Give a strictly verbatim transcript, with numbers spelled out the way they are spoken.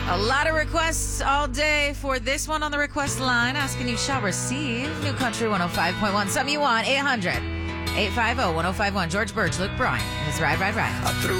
A lot of requests all day for this one on the request line. Asking you shall receive. New Country one oh five point one. Something you want. eight hundred, eight five zero, one oh five one. George Birch, Luke Bryan. It's Ride, Ride, Ride.